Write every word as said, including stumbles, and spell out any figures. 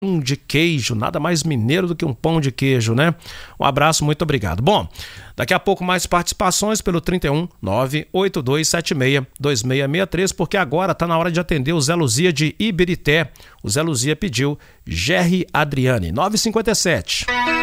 pão de queijo, nada mais mineiro do que um pão de queijo, né? Um abraço, muito obrigado. Bom, daqui a pouco mais participações pelo trinta e um, nove oito dois sete seis, dois seis seis três, porque agora tá na hora de atender o Zé Luzia de Ibirité. O Zé Luzia pediu Gerry Adriane, nove e cinquenta e sete.